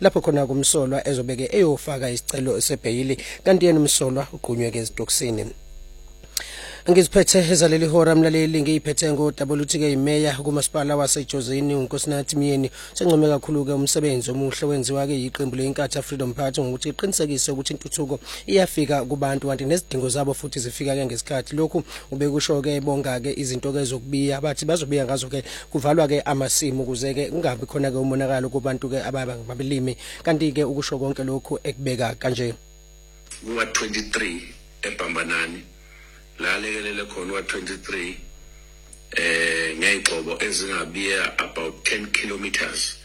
lapho khona kumsolwa ezobeke eyofaka isicelo sebhayili kanti yena umsolwa ugqunywe ezitokisini. Ngiziphethe ezaleli hora mlaleli ngiyiphethe ngoWTK imeya kumasipala waseJozini uNkosinathi Miyeni sencome kakhulu ke umsebenzi omuhle wenziwa ke iqembu leNkatha Freedom Party ngokuthi iqinisekise ukuthi intuthuko iyafika kubantu kanti nezidingo zabo futhi zifika ke ngesikhathi. Lokhu ubekusho ke bonga ke izinto ke zokubiya bathi bazobiya ngazo ke kuvalwa ke amasimu ukuze ke kungabi khona ke umonakalo kubantu ke ababalimi kanti ke ukusho konke lokhu ekubeka kanje kuwa 23 eBhambanani la lekelele khona wa23 ngeyixobo ezingabiya about 10 kilometers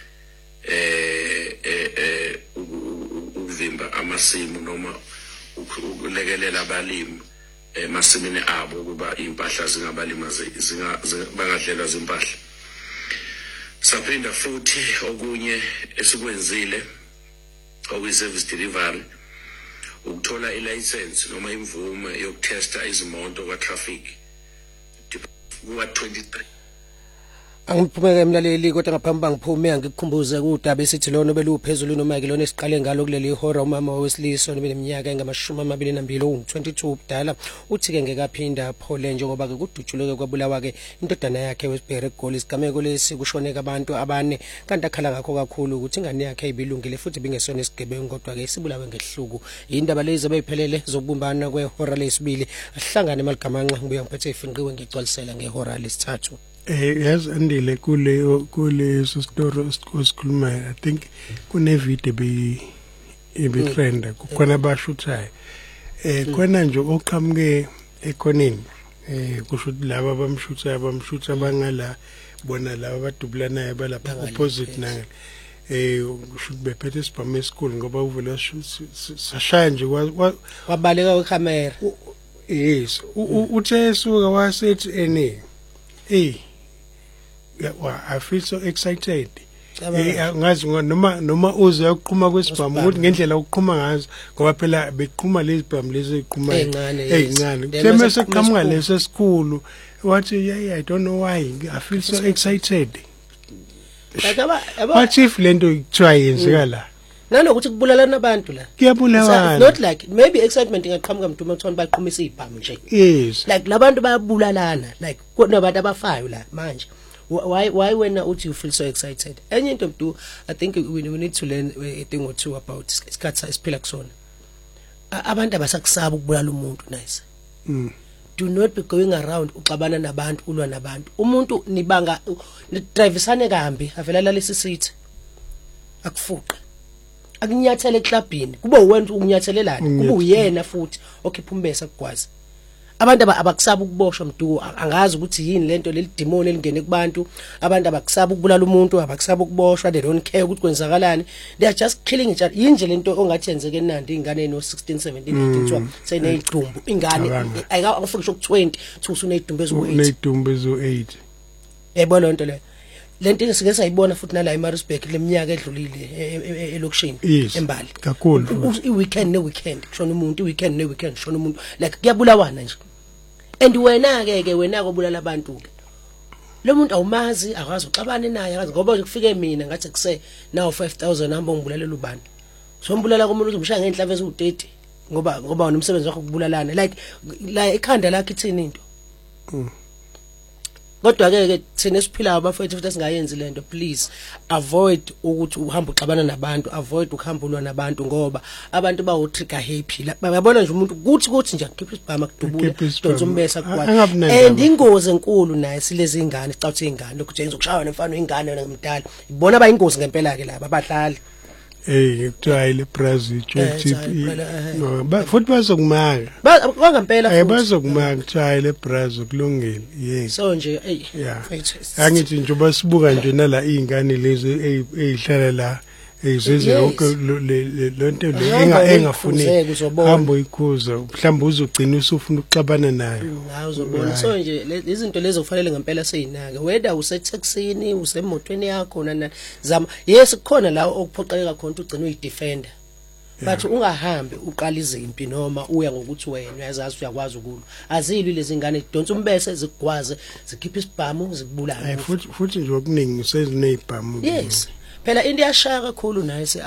uvimba amasimu noma ukulekelela abalimi emasimini abo kuba impahla zingabalima bangadlelwa zimpahla. Saphinda futhi okunye esikwenzile okuyi-service delivery ukuthola i-license noma imvume yokutesta izimoto kwa-traffic kuwa-23. Angiphumeke emlaleli kodwa ngaphambi bangiphume ngikukhumbuze udaba esithi lona beluphezulu noma ke lona esiqale ngalo kuleli hora umama wesilisa oneminyaka engama22 u22 ubudala uthi ke ngekaphinda phole njengoba ke kudutshuleke kwabulawa ke indodana yakhe weSibheri Goli isigameko lesi kushoneka abantu abane kanti akhala ngakho kakhulu ukuthi ingane yakhe ibilungile futhi bingesona isigebengu kodwa ke isibulawe ngehluku. Indaba lezi abeyiphelele zokubumbana kwehora lesibili ahlangane eMaligamanxa ngibuya ngiphethe ifinqiwe ngigcwalisela ngehora lesithathu. Yes, andile kule story esikhuluma. I think kune video be trend kukhona abashuthayo khona nje oqhamuke ekhoneni kusho laba bamshutha bangala bona laba abadubulanayo balapha opposite naye kusho bephethe isibhamu esikhulu ngoba uvela sashaya nje wabaleka kwecamera. Yes uthe suka wasethi I feel so excited. Ngazi noma uze uqhuma kwesibhamu ukuthi ngendlela uqhuma ngazo ngoba phela beqhuma lezi bhamu lezi eqhuma ezincane semase qhamuka leso esikhulu wathi I don't know why I feel so excited. What if lento ikuthiwa yenzeka la nanokuthi kubulalana abantu la kuyabulawana not like maybe excitement ingaqhamuka mntu makuthona baqhumisa izibhamu nje. Yes, like labantu bayabulalana like kunabantu abafayo la manje. Why when you feel so excited? Enye into mntu I think we need to learn a thing or two about isikhathi esiphila kusona. Abantu abasakusaba ukubulala umuntu nice. Do not be going around uxabana nabantu ulwa nabantu. Umuntu nibanga driveisane kambi avela la lesisithi akufuqa. Akunyathele eklabhini kube uwena ukunyathelelana kube uyena futhi okhipha umbesa kugwazi. Abantu abakusaba ukuboshwa mntu angazi ukuthi yini lento leli demon elingene kubantu. Abantu abakusaba ukubulala umuntu abakusaba ukuboshwa they don't care ukuthi kwenzakalani. They are just killing each other. Yinje lento ongathi yenzeke enandi ingane no 16 17 18 seneyidumbu ingane ayikafika ku20 thusa uneyidumbu ezo8 yebo lonto le lento esike sayibona futhi nala eMaritzburg leminyaka edlulile elokushini embali kakhulu iweekend neweekend kushona umuntu iweekend neweekend kushona umuntu like kuyabulawana nje and wena ke wena kobulala abantu ke lo muntu awumazi akwazi uxabane naye akazi ngoba ukufike mina ngathi kuse now 5000 hamba ngibulalela ubani so mbulala komuntu uzomshaya ngenhlava ezu30 ngoba nomsebenzi wakho kubulalana like la ekhanda lakhe ithini into kodwa ke thina esiphila abafethu futhi singayenzi lento. Please avoid ukuthi uhamba uxabana nabantu, avoid ukuhamba ulwa nabantu ngoba abantu bawo trigger happy. Bayabona nje umuntu kuthi nje khipha isibhama kudubula donsa umbesa kwathi and ingozi enkulu naye silezi ingane sicawuthi ingane ukuthi ngizokushaya nemfana ingane nomdala ibona bayingozi ngempela ke laba abadlali. Kuthiwa ile Brazil futhi bazokumaka ngempela bazokumaka kuthiwa ile Brazil kulungile yes so nje angithi nje basibuka nje nala izingane lezi ezihlala la ezize yonke lonto engafuni hamba uyikhuza mhlawumbe uzogcina usufuna ukuxabana nayo uzobona. So nje izinto lezi kufanele ngempela seyinake whether usetaxini usemotweni yakho nana zama yes kukhona la okuphoqeka khona ugcina uyidefender but ungahambi uqala izimpi noma uya ngokuthi wena uyazazi uyakwazi ukulwa azilwi lezi ngane donsa umbese zigwaze zikhipha isibhamu zikubulala futhi nje okuningi sezinezibhamu yes phela into yashaya kakhulu naye